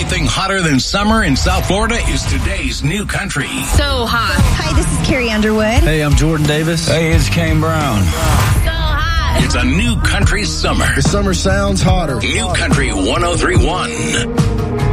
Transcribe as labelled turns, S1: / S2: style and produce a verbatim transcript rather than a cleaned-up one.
S1: Nothing hotter than summer in South Florida is today's new country.
S2: So hot.
S3: Hi, this is Carrie Underwood.
S4: Hey, I'm Jordan Davis.
S5: Hey, it's Kane Brown.
S2: So hot.
S1: It's a new country summer.
S6: The summer sounds hotter.
S1: New Country one oh three point one.